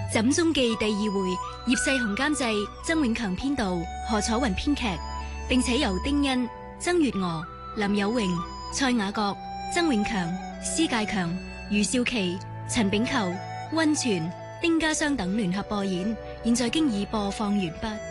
《枕中記》第2回，葉世雄監製，曾永強編導，何楚雲編劇，並且由丁欣、曾月娥、林有榮、蔡雅閣、曾永強、施介強、余少琪、陳炳球、溫泉、丁家湘等聯合播演，現在經已播放完畢。